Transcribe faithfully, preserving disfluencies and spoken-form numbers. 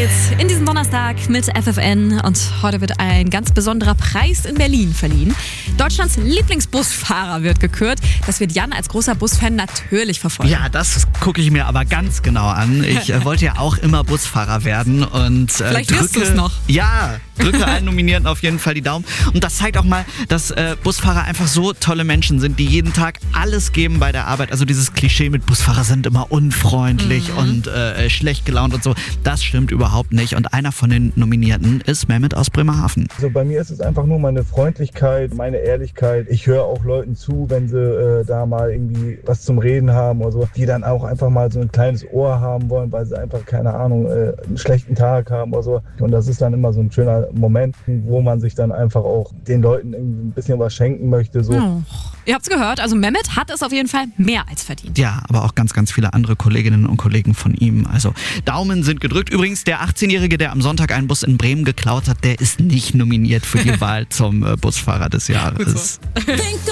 geht's in diesen Donnerstag mit F F N und heute wird ein ganz besonderer Preis in Berlin verliehen. Deutschlands Lieblingsbusfahrer wird gekürt. Das wird Jan als großer Busfan natürlich verfolgen. Ja, das gucke ich mir aber ganz genau an. Ich äh, wollte ja auch immer Busfahrer werden und äh, Vielleicht drücke, wirst du es noch. Ja, drücke allen Nominierten auf jeden Fall die Daumen. Und das zeigt auch mal, dass äh, Busfahrer einfach so tolle Menschen sind, die jeden Tag alles geben bei der Arbeit. Also dieses Klischee mit Busfahrer sind immer unfreundlich mhm. und äh, schlecht gelaunt und so. Das stimmt überhaupt nicht. Und einer von den Nominierten ist Mehmet aus Bremerhaven. Also bei mir ist es einfach nur meine Freundlichkeit, meine Ehrlichkeit. Ich höre auch Leuten zu, wenn sie äh, da mal irgendwie was zum Reden haben oder so, die dann auch einfach mal so ein kleines Ohr haben wollen, weil sie einfach, keine Ahnung, äh, einen schlechten Tag haben oder so. Und das ist dann immer so ein schöner Moment, wo man sich dann einfach auch den Leuten irgendwie ein bisschen was schenken möchte. So. Oh. Ihr habt's gehört, also Mehmet hat es auf jeden Fall mehr als verdient. Ja, aber auch ganz, ganz viele andere Kolleginnen und Kollegen von ihm. Also Daumen sind gedrückt. Übrigens, der achtzehnjährige, der am Sonntag einen Bus in Bremen geklaut hat, der ist nicht nominiert für die Wahl zum äh, Busfahrer des Jahres. Gut so.